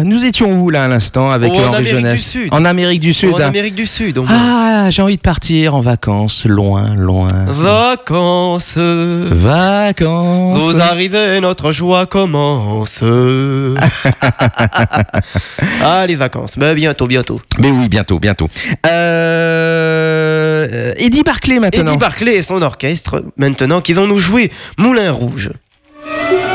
nous étions où là à l'instant avec En Henri Amérique Jeunesse? du Sud. En Amérique du Sud. En Amérique du Sud. Au moins. Ah, j'ai envie de partir en vacances, loin, loin. Vacances. Vacances. Vous arrivez, notre joie commence. Ah, les vacances. Mais bientôt. Mais oui, bientôt. Eddie Barclay maintenant. Eddie Barclay et son orchestre, maintenant, qui vont nous jouer Moulin Rouge.